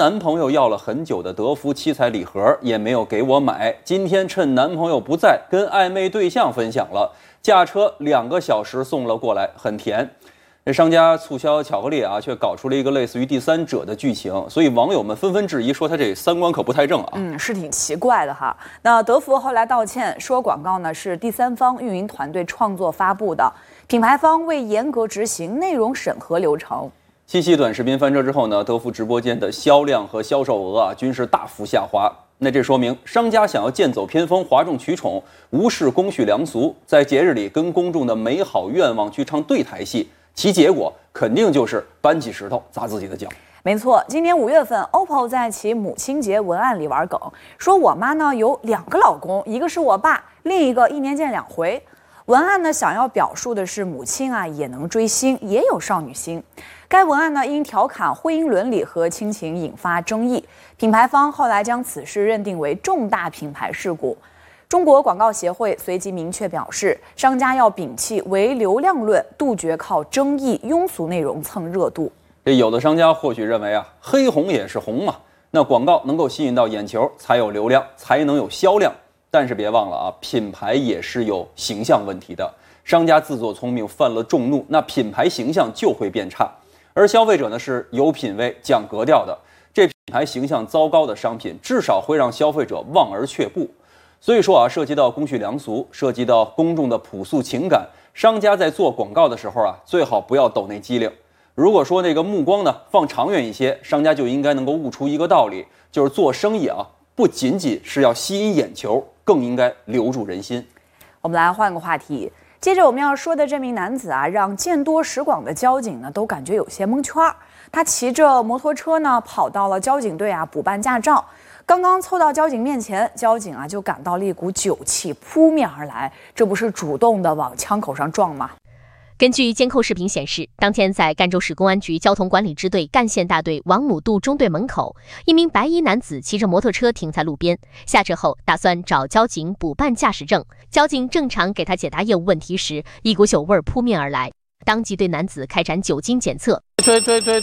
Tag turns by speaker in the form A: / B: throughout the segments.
A: 男朋友要了很久的德芙七彩礼盒也没有给我买，今天趁男朋友不在，跟暧昧对象分享了，驾车2个小时送了过来，很甜。这商家促销巧克力啊，却搞出了一个类似于第三者的剧情，所以网友们纷纷质疑说他这三观可不太正啊。
B: 是挺奇怪的哈。那德芙后来道歉说，广告呢是第三方运营团队创作发布的，品牌方未严格执行内容审核流程。
A: 七夕短视频翻车之后呢，德芙直播间的销量和销售额啊均是大幅下滑。那这说明商家想要剑走偏锋、哗众取宠，无视公序良俗，在节日里跟公众的美好愿望去唱对台戏。其结果肯定就是搬起石头砸自己的脚。
B: 没错，今年5月份 ，OPPO 在其母亲节文案里玩梗，说我妈呢有2个老公，一个是我爸，另一个1年见2回。文案呢想要表述的是母亲啊也能追星，也有少女心。该文案呢因调侃婚姻伦理和亲情引发争议，品牌方后来将此事认定为重大品牌事故。中国广告协会随即明确表示，商家要摒弃唯流量论，杜绝靠争议、庸俗内容蹭热度。
A: 这有的商家或许认为啊，黑红也是红嘛，那广告能够吸引到眼球，才有流量，才能有销量。但是别忘了啊，品牌也是有形象问题的。商家自作聪明，犯了众怒，那品牌形象就会变差。而消费者呢是有品位、讲格调的，这品牌形象糟糕的商品，至少会让消费者望而却步。所以说啊，涉及到公序良俗，涉及到公众的朴素情感，商家在做广告的时候啊，最好不要抖那机灵。如果说那个目光呢放长远一些，商家就应该能够悟出一个道理，就是做生意啊，不仅仅是要吸引眼球，更应该留住人心。
B: 我们来换个话题，接着我们要说的这名男子啊，让见多识广的交警呢都感觉有些蒙圈。他骑着摩托车呢跑到了交警队啊补办驾照。刚刚凑到交警面前，交警啊就感到了一股酒气扑面而来，这不是主动的往枪口上撞吗？
C: 根据监控视频显示，当天在赣州市公安局交通管理支队赣县大队王母渡中队门口，一名白衣男子骑着摩托车停在路边，下车后打算找交警补办驾驶证。交警正常给他解答业务问题时，一股酒味扑面而来，当即对男子开展酒精检测。
D: 对，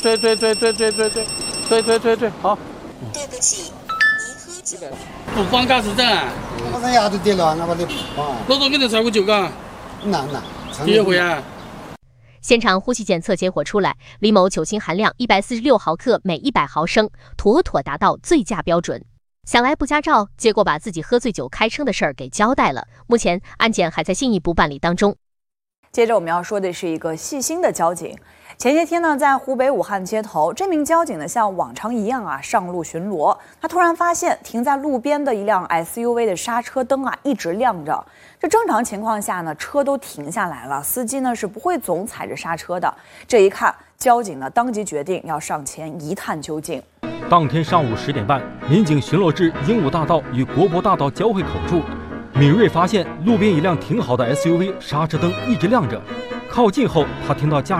D: 好。
E: 对不起。
D: 不放驾驶证啊？
E: 我这牙都跌了，那我得不放。
D: 老早给你查过酒噶？
E: 那，
D: 第一回啊。
C: 现场呼气检测结果出来，李某酒精含量146毫克每100毫升，妥妥达到醉驾标准。想来不驾照，结果把自己喝醉酒开车的事儿给交代了。目前案件还在进一步办理当中。
B: 接着我们要说的是一个细心的交警。前些天呢，在湖北武汉街头，这名交警呢像往常一样啊上路巡逻，他突然发现停在路边的一辆 SUV 的刹车灯啊一直亮着。这正常情况下呢，车都停下来了，司机呢是不会总踩着刹车的。这一看，交警呢当即决定要上前一探究竟。
F: 当天上午10点半，民警巡逻至鹦鹉大道与国博大道交汇口处，敏锐发现路边一辆停好的 SUV 刹车灯一直亮着。靠近后，他听到驾